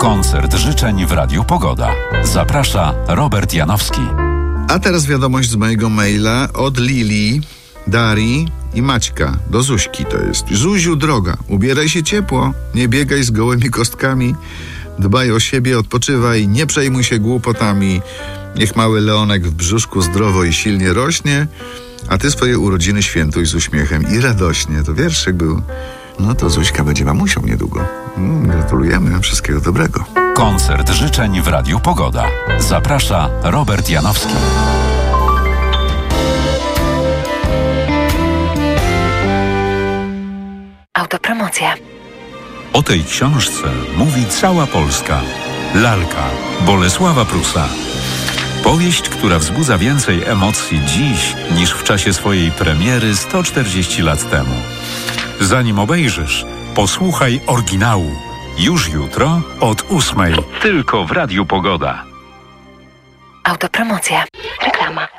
Koncert życzeń w Radiu Pogoda. Zaprasza Robert Janowski. A teraz wiadomość z mojego maila od Lili, Darii i Maćka. Do Zuśki to jest. Zuziu droga, ubieraj się ciepło, nie biegaj z gołymi kostkami, dbaj o siebie, odpoczywaj, nie przejmuj się głupotami. Niech mały Leonek w brzuszku zdrowo i silnie rośnie, a ty swoje urodziny świętuj z uśmiechem i radośnie. To wierszyk był. No to Zuśka będzie mamusią niedługo. Gratulujemy, wszystkiego dobrego. Koncert życzeń w Radiu Pogoda. Zaprasza Robert Janowski. Autopromocja. O tej książce mówi cała Polska. Lalka Bolesława Prusa. Powieść, która wzbudza więcej emocji dziś niż w czasie swojej premiery 140 lat temu. Zanim obejrzysz, posłuchaj oryginału. Już jutro od 8:00. Tylko w Radiu Pogoda. Autopromocja. Reklama.